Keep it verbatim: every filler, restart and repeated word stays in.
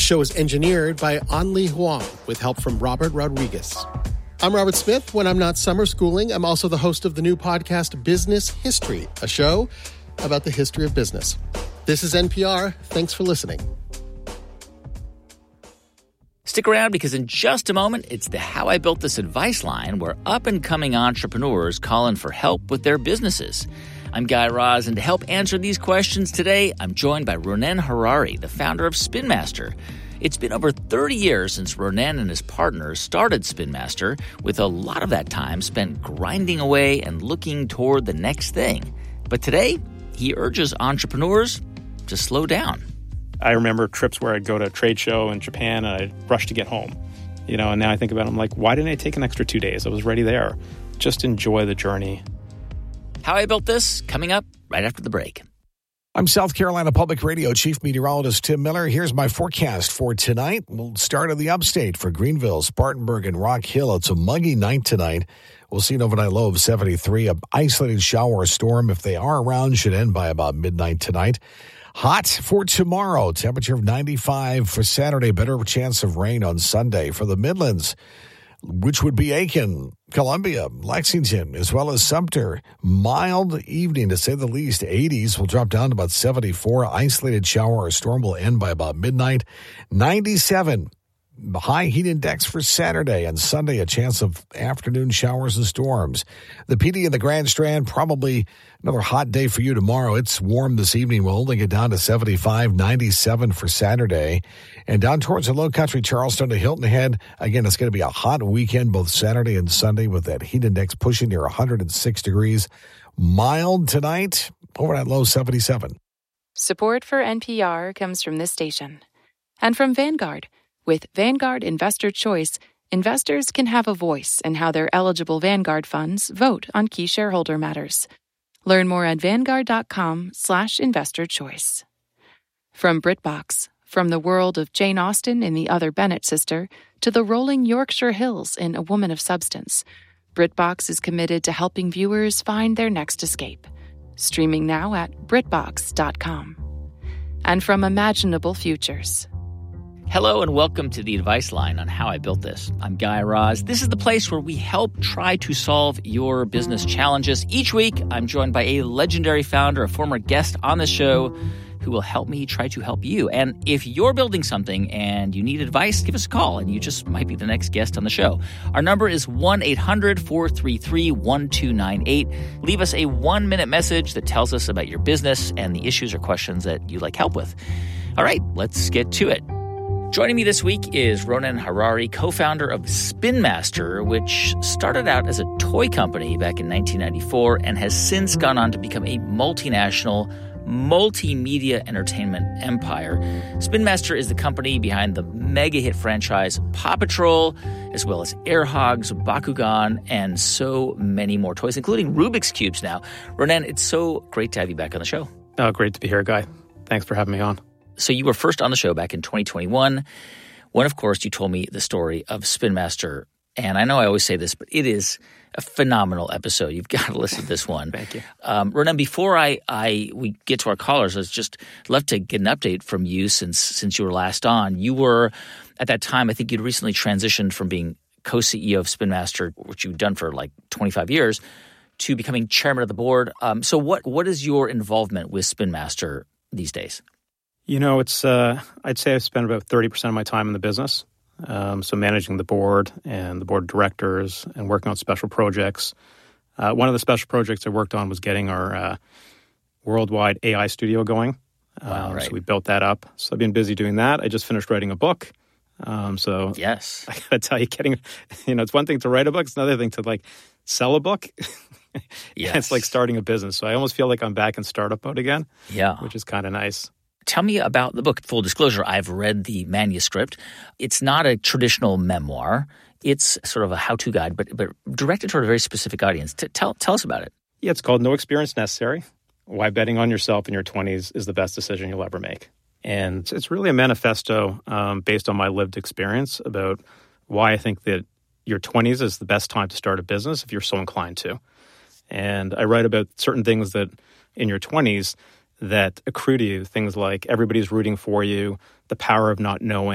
show is engineered by Anli Huang with help from Robert Rodriguez. I'm Robert Smith. When I'm not summer schooling, I'm also the host of the new podcast Business History, a show about the history of business. This is N P R. Thanks for listening. Stick around because in just a moment, it's the How I Built This advice line where up-and-coming entrepreneurs call in for help with their businesses. I'm Guy Raz, and to help answer these questions today, I'm joined by Ronen Harary, the founder of Spin Master. It's been over thirty years since Ronen and his partners started Spin Master, with a lot of that time spent grinding away and looking toward the next thing. But today, he urges entrepreneurs to slow down. I remember trips where I'd go to a trade show in Japan and I'd rush to get home. You know, and now I think about it, I'm like, why didn't I take an extra two days? I was already there. Just enjoy the journey. How I Built This, coming up right after the break. I'm South Carolina Public Radio Chief Meteorologist Tim Miller. Here's my forecast for tonight. We'll start in the upstate for Greenville, Spartanburg, and Rock Hill. It's a muggy night tonight. We'll see an overnight low of seventy-three. An isolated shower or storm, if they are around, should end by about midnight tonight. Hot for tomorrow. Temperature of ninety-five for Saturday. Better chance of rain on Sunday. For the Midlands, which would be Aiken, Columbia, Lexington, as well as Sumter. Mild evening, to say the least. eighties will drop down to about seventy-four. Isolated shower or storm will end by about midnight. ninety-seven. High heat index for Saturday and Sunday, a chance of afternoon showers and storms. The P D in the Grand Strand, probably another hot day for you tomorrow. It's warm this evening. We'll only get down to seventy-five, ninety-seven for Saturday. And down towards the Low Country, Charleston to Hilton Head. Again, it's going to be a hot weekend, both Saturday and Sunday, with that heat index pushing near one hundred six degrees. Mild tonight, overnight low seventy-seven. Support for N P R comes from this station and from Vanguard. With Vanguard Investor Choice, investors can have a voice in how their eligible Vanguard funds vote on key shareholder matters. Learn more at vanguard.com slash investor choice. From BritBox, from the world of Jane Austen in The Other Bennett Sister to the rolling Yorkshire Hills in A Woman of Substance, BritBox is committed to helping viewers find their next escape. Streaming now at britbox dot com. And from Imaginable Futures. Hello and welcome to the Advice Line on How I Built This. I'm Guy Raz. This is the place where we help try to solve your business challenges. Each week, I'm joined by a legendary founder, a former guest on the show, who will help me try to help you. And if you're building something and you need advice, give us a call, and you just might be the next guest on the show. Our number is one eight hundred four three three one two nine eight. Leave us a one-minute message that tells us about your business and the issues or questions that you'd like help with. All right, let's get to it. Joining me this week is Ronen Harary, co-founder of Spin Master, which started out as a toy company back in nineteen ninety-four and has since gone on to become a multinational, multimedia entertainment empire. Spin Master is the company behind the mega-hit franchise Paw Patrol, as well as Air Hogs, Bakugan, and so many more toys, including Rubik's Cubes now. Ronen, it's so great to have you back on the show. Oh, great to be here, Guy. Thanks for having me on. So you were first on the show back in twenty twenty-one when, of course, you told me the story of Spin Master. And I know I always say this, but it is a phenomenal episode. You've got to listen to this one. Thank you. Um, Ronen, before I, I we get to our callers, I'd just love to get an update from you since since you were last on. You were, at that time, I think you'd recently transitioned from being co-C E O of Spin Master, which you've done for like twenty-five years, to becoming chairman of the board. Um, so what what is your involvement with Spin Master these days? You know, it's uh, I'd say I've spent about thirty percent of my time in the business. Um, so managing the board and the board of directors and working on special projects. Uh, one of the special projects I worked on was getting our uh, worldwide A I studio going. Wow, um, right. So we built that up. So I've been busy doing that. I just finished writing a book. Um, so yes, I gotta tell you, getting, you know, it's one thing to write a book. It's another thing to like sell a book. Yes. It's like starting a business. So I almost feel like I'm back in startup mode again. Yeah. Which is kind of nice. Tell me about the book. Full disclosure, I've read the manuscript. It's not a traditional memoir. It's sort of a how-to guide, but but directed toward a very specific audience. T- tell tell us about it. Yeah, it's called No Experience Necessary: Why Betting on Yourself in Your twenties is the Best Decision You'll Ever Make. And it's really a manifesto um, based on my lived experience about why I think that your twenties is the best time to start a business if you're so inclined to. And I write about certain things that in your twenties that accrue to you, things like everybody's rooting for you, the power of not knowing,